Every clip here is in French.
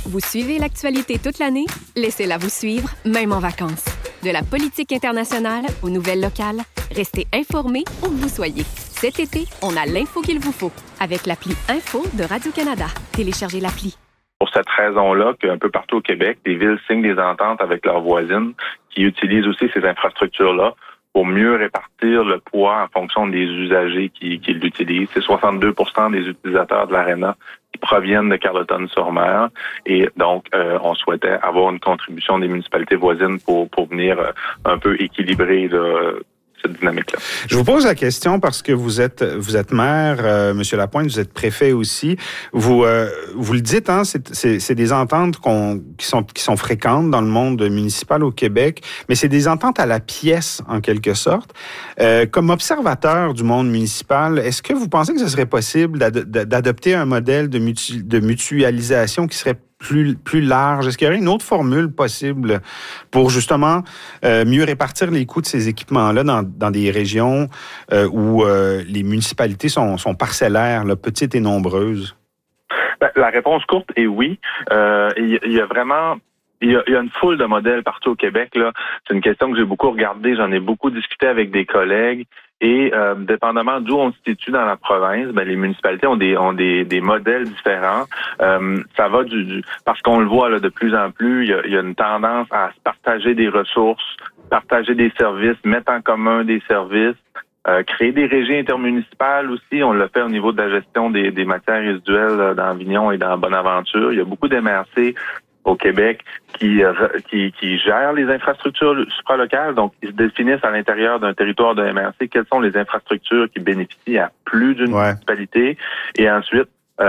Vous suivez l'actualité toute l'année? Laissez-la vous suivre, même en vacances. De la politique internationale aux nouvelles locales, restez informés où que vous soyez. Cet été, on a l'info qu'il vous faut avec l'appli Info de Radio-Canada. Téléchargez l'appli. Pour cette raison-là, qu'un peu partout au Québec, les villes signent des ententes avec leurs voisines qui utilisent aussi ces infrastructures-là pour mieux répartir le poids en fonction des usagers qui l'utilisent. C'est 62% des utilisateurs de l'Arena qui proviennent de Carleton-sur-Mer. Et donc, on souhaitait avoir une contribution des municipalités voisines pour venir un peu équilibrer cette dynamique-là. Je vous pose la question parce que vous êtes maire, Monsieur Lapointe, vous êtes préfet aussi. Vous le dites, hein, c'est des ententes qui sont fréquentes dans le monde municipal au Québec, mais c'est des ententes à la pièce en quelque sorte. Comme observateur du monde municipal, est-ce que vous pensez que ce serait possible d'adopter un modèle de mutualisation qui serait plus large? Est-ce qu'il y aurait une autre formule possible pour justement mieux répartir les coûts de ces équipements-là dans des régions où les municipalités sont parcellaires, là, petites et nombreuses? La réponse courte est oui. Il y a vraiment... Il y a une foule de modèles partout au Québec, là. C'est une question que j'ai beaucoup regardée. J'en ai beaucoup discuté avec des collègues. Et dépendamment d'où on se situe dans la province, les municipalités ont des modèles différents. Ça va parce qu'on le voit là, de plus en plus, il y a une tendance à se partager des ressources, partager des services, mettre en commun des services. Créer des régies intermunicipales aussi, on l'a fait au niveau de la gestion des matières résiduelles dans Avignon et dans Bonaventure. Il y a beaucoup d'MRC au Québec qui gèrent les infrastructures supralocales. Donc, ils se définissent à l'intérieur d'un territoire de MRC quelles sont les infrastructures qui bénéficient à plus d'une municipalité. Et ensuite,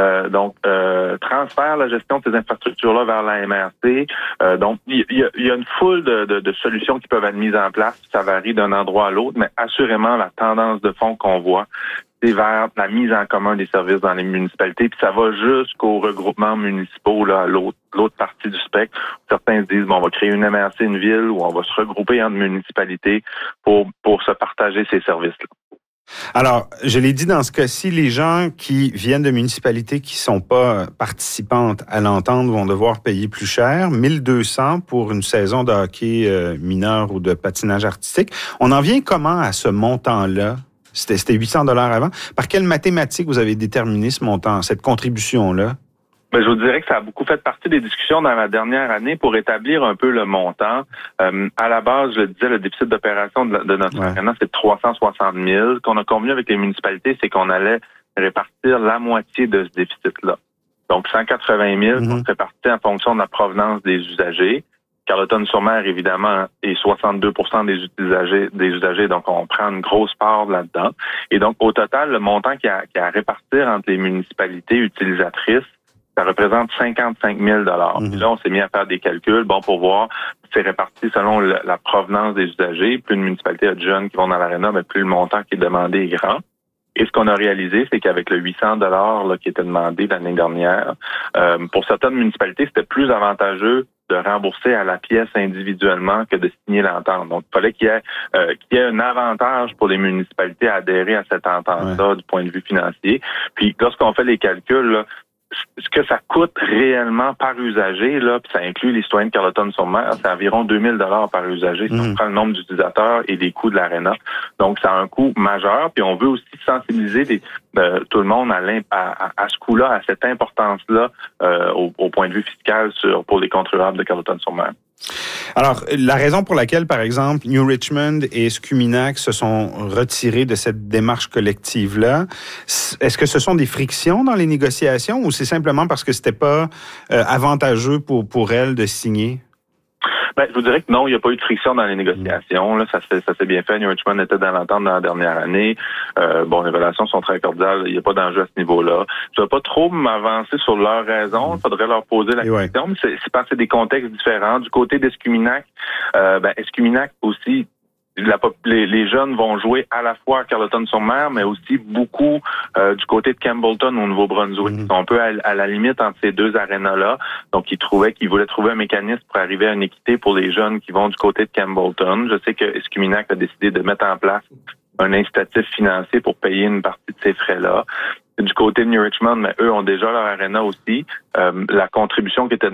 transfère la gestion de ces infrastructures-là vers la MRC. Donc, il y a une foule de solutions qui peuvent être mises en place. Ça varie d'un endroit à l'autre, mais assurément, la tendance de fond qu'on voit, c'est vers la mise en commun des services dans les municipalités. Puis ça va jusqu'aux regroupements municipaux, là, à l'autre partie du spectre. Certains se disent, on va créer une MRC, une ville, où on va se regrouper entre municipalités pour se partager ces services-là. Alors, je l'ai dit dans ce cas-ci, les gens qui viennent de municipalités qui sont pas participantes à l'entente vont devoir payer plus cher, 1200 pour une saison de hockey mineur ou de patinage artistique. On en vient comment à ce montant-là? C'était 800 $ avant. Par quelle mathématique vous avez déterminé ce montant, cette contribution-là? Je vous dirais que ça a beaucoup fait partie des discussions dans la dernière année pour établir un peu le montant. À la base, je le disais, le déficit d'opération de notre arena, c'est 360 000. Ce qu'on a convenu avec les municipalités, c'est qu'on allait répartir la moitié de ce déficit-là. Donc, 180 000 sont répartis en fonction de la provenance des usagers. Carleton-sur-Mer, évidemment, est 62 % des usagers, donc on prend une grosse part là-dedans. Et donc, au total, le montant qu'il y a à répartir entre les municipalités utilisatrices, ça représente 55 000 $. Puis là, on s'est mis à faire des calculs, pour voir, c'est réparti selon la provenance des usagers. Plus une municipalité a de jeunes qui vont dans l'aréna, mais plus le montant qui est demandé est grand. Et ce qu'on a réalisé, c'est qu'avec le 800 $ qui était demandé l'année dernière, pour certaines municipalités, c'était plus avantageux de rembourser à la pièce individuellement que de signer l'entente. Donc, il fallait qu'il y ait un avantage pour les municipalités à adhérer à cette entente-là du point de vue financier. Puis, lorsqu'on fait les calculs, là, ce que ça coûte réellement par usager, là, puis ça inclut les citoyens de Carleton-sur-Mer, c'est environ 2 000 $ par usager si on prend le nombre d'utilisateurs et les coûts de l'aréna. Donc, ça a un coût majeur. Puis, on veut aussi sensibiliser tout le monde à ce coût-là, à cette importance-là au point de vue fiscal pour les contribuables de Carleton-sur-Mer. Alors, la raison pour laquelle, par exemple, New Richmond et Escuminac se sont retirés de cette démarche collective-là, est-ce que ce sont des frictions dans les négociations ou c'est simplement parce que c'était pas avantageux pour elles de signer? Je vous dirais que non, il n'y a pas eu de friction dans les négociations. Là, ça s'est bien fait. New Richmond était dans l'entente dans la dernière année. Les relations sont très cordiales. Il n'y a pas d'enjeu à ce niveau-là. Je ne vais pas trop m'avancer sur leurs raisons. Il faudrait leur poser la question. Mais c'est parce que c'est des contextes différents. Du côté d'Escuminac, Escuminac aussi, les jeunes vont jouer à la fois à Carleton-sur-Mer, mais aussi beaucoup du côté de Campbellton au Nouveau-Brunswick. Ils sont un peu à la limite entre ces deux arénas-là. Donc, ils voulaient trouver un mécanisme pour arriver à une équité pour les jeunes qui vont du côté de Campbellton. Je sais que Escuminac a décidé de mettre en place un incitatif financier pour payer une partie de ces frais-là. Du côté de New Richmond, mais eux ont déjà leur aréna aussi. La contribution qui était